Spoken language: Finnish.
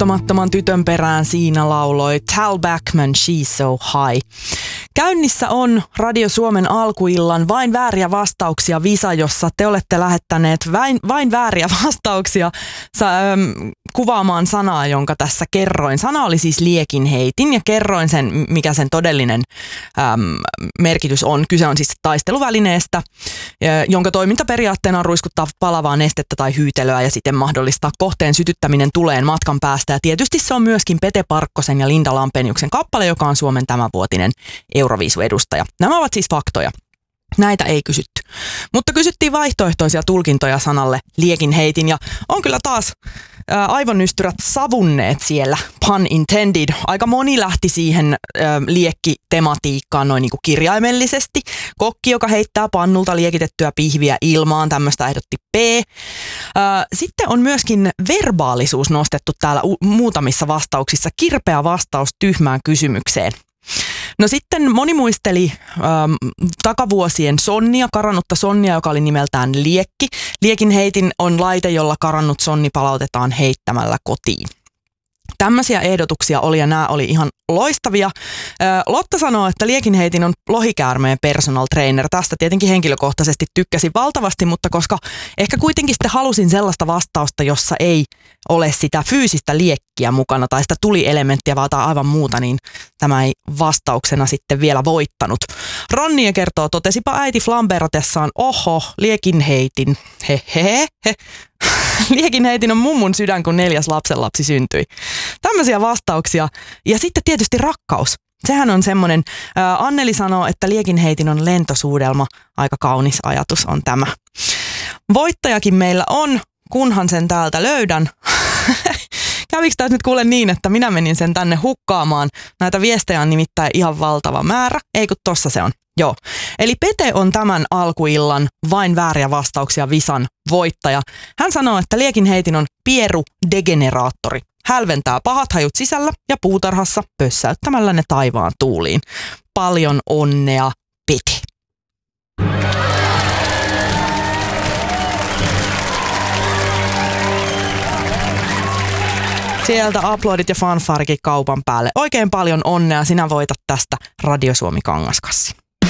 saavuttamattoman tytön perään siinä lauloi Tal Bachman, She's So High. Käynnissä on Radio Suomen alkuillan Vain vääriä vastauksia -visa, jossa te olette lähettäneet vain vääriä vastauksia kuvaamaan sanaa, jonka tässä kerroin. Sana oli siis liekinheitin ja kerroin sen, mikä sen todellinen merkitys on. Kyse on siis taisteluvälineestä, jonka toimintaperiaatteena on ruiskuttaa palavaa nestettä tai hyytelöä ja siten mahdollistaa kohteen sytyttäminen tuleen matkan päästä. Ja tietysti se on myöskin Pete Parkkosen ja Linda Lampeniuksen kappale, joka on Suomen tämänvuotinen Euroviisu-edustaja. Nämä ovat siis faktoja. Näitä ei kysytty. Mutta kysyttiin vaihtoehtoisia tulkintoja sanalle liekinheitin ja on kyllä taas aivonystyrät savunneet siellä, pun intended. Aika moni lähti siihen liekkitematiikkaan noin niin kuin kirjaimellisesti. Kokki, joka heittää pannulta liekitettyä pihviä ilmaan, tämmöistä ehdotti P. Sitten on myöskin verbaalisuus nostettu täällä muutamissa vastauksissa. Kirpeä vastaus tyhmään kysymykseen. No sitten moni muisteli takavuosien sonnia, karannutta sonnia, joka oli nimeltään liekki. Liekinheitin on laite, jolla karannut sonni palautetaan heittämällä kotiin. Tämmöisiä ehdotuksia oli ja nämä oli ihan loistavia. Lotta sanoo, että liekinheitin on lohikäärmeen personal trainer. Tästä tietenkin henkilökohtaisesti tykkäsin valtavasti, mutta koska ehkä kuitenkin sitten halusin sellaista vastausta, jossa ei ole sitä fyysistä liekkiä mukana tai sitä tulielementtiä, vaan aivan muuta, niin tämä ei vastauksena sitten vielä voittanut. Ronnie kertoo, totesipa äiti flamberatessaan, oho, liekinheitin, he. Liekinheitin on mummun sydän, kun 4. lapsenlapsi syntyi. Tämmöisiä vastauksia. Ja sitten tietysti rakkaus. Sehän on semmoinen, Anneli sanoo, että liekinheitin on lentosuudelma. Aika kaunis ajatus on tämä. Voittajakin meillä on, kunhan sen täältä löydän. Kävikö tässä nyt kuule niin, että minä menin sen tänne hukkaamaan? Näitä viestejä on nimittäin ihan valtava määrä. Ei kun tossa se on. Joo. Eli Pete on tämän alkuillan Vain vääriä vastauksia -visan voittaja. Hän sanoo, että liekinheitin on pieru degeneraattori. Hälventää pahat hajut sisällä ja puutarhassa pössäyttämällä ne taivaan tuuliin. Paljon onnea, Pete. Sieltä aplodit ja fanfarikin kaupan päälle. Oikein paljon onnea. Sinä voitat tästä Radio Suomi -kangaskassi.